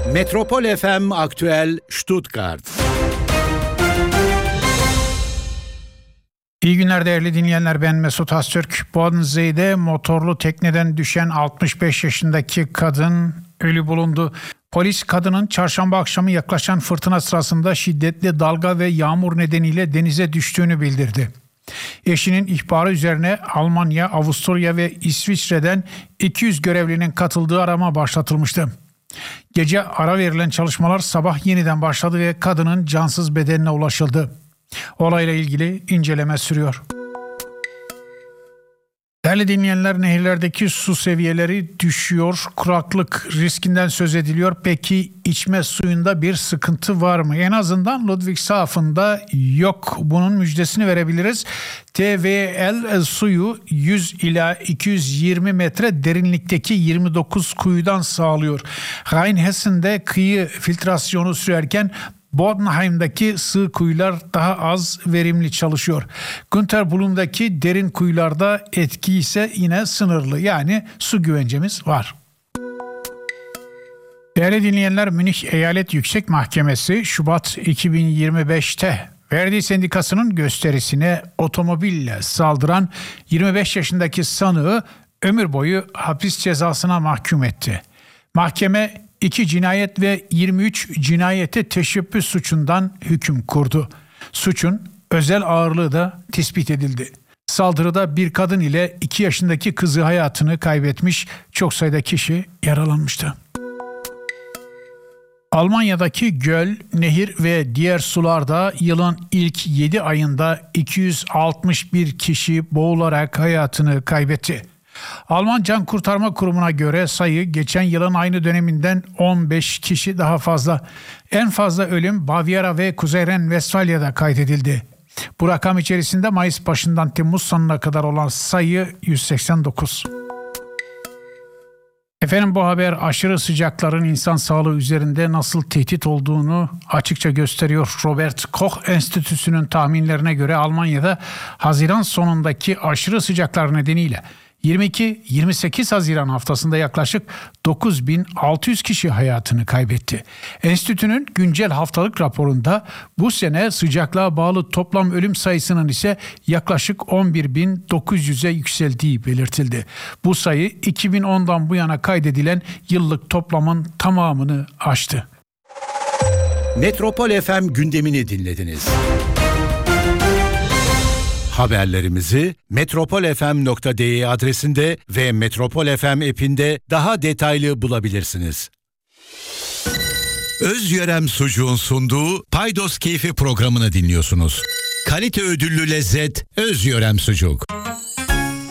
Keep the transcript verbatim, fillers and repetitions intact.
Metropol F M Aktüel Stuttgart. İyi günler değerli dinleyenler, ben Mesut Öztürk. Bodensee'de motorlu tekneden düşen altmış beş yaşındaki kadın ölü bulundu. Polis kadının çarşamba akşamı yaklaşan fırtına sırasında şiddetli dalga ve yağmur nedeniyle denize düştüğünü bildirdi. Eşinin ihbarı üzerine Almanya, Avusturya ve İsviçre'den iki yüz görevlinin katıldığı arama başlatılmıştı. Gece ara verilen çalışmalar sabah yeniden başladı ve kadının cansız bedenine ulaşıldı. Olayla ilgili inceleme sürüyor. Değerli dinleyenler, nehirlerdeki su seviyeleri düşüyor, kuraklık riskinden söz ediliyor. Peki içme suyunda bir sıkıntı var mı? En azından Ludwigshafen'da yok. Bunun müjdesini verebiliriz. T V L suyu yüz ila iki yüz yirmi metre derinlikteki yirmi dokuz kuyudan sağlıyor. Rheinhessen'de kıyı filtrasyonu sürerken Bodenheim'daki sığ kuyular daha az verimli çalışıyor. Günterbulun'daki derin kuyularda etki ise yine sınırlı. Yani su güvencemiz var. Değerli dinleyenler, Münih Eyalet Yüksek Mahkemesi Şubat iki bin yirmi beşte Verdi Sendikası'nın gösterisine otomobille saldıran yirmi beş yaşındaki sanığı ömür boyu hapis cezasına mahkum etti. Mahkeme iki cinayet ve yirmi üç cinayete teşebbüs suçundan hüküm kurdu. Suçun özel ağırlığı da tespit edildi. Saldırıda bir kadın ile iki yaşındaki kızı hayatını kaybetmiş, çok sayıda kişi yaralanmıştı. Almanya'daki göl, nehir ve diğer sularda yılın ilk yedi ayında iki yüz altmış bir kişi boğularak hayatını kaybetti. Alman Can Kurtarma Kurumu'na göre sayı geçen yılın aynı döneminden on beş kişi daha fazla. En fazla ölüm Bavyera ve Kuzey Ren-Vestfalya'da kaydedildi. Bu rakam içerisinde Mayıs başından Temmuz sonuna kadar olan sayı yüz seksen dokuz. Efendim, bu haber aşırı sıcakların insan sağlığı üzerinde nasıl tehdit olduğunu açıkça gösteriyor. Robert Koch Enstitüsü'nün tahminlerine göre Almanya'da Haziran sonundaki aşırı sıcaklar nedeniyle yirmi iki yirmi sekiz Haziran haftasında yaklaşık dokuz bin altı yüz kişi hayatını kaybetti. Enstitünün güncel haftalık raporunda bu sene sıcaklığa bağlı toplam ölüm sayısının ise yaklaşık on bir bin dokuz yüze yükseldiği belirtildi. Bu sayı iki bin ondan bu yana kaydedilen yıllık toplamın tamamını aştı. Metropol F M gündemini dinlediniz. Haberlerimizi metropol f m nokta d e adresinde ve Metropol F M app'inde daha detaylı bulabilirsiniz. Özyörem Sucuğun sunduğu Paydos Keyfi programını dinliyorsunuz. Kalite ödüllü lezzet Özyörem Sucuk.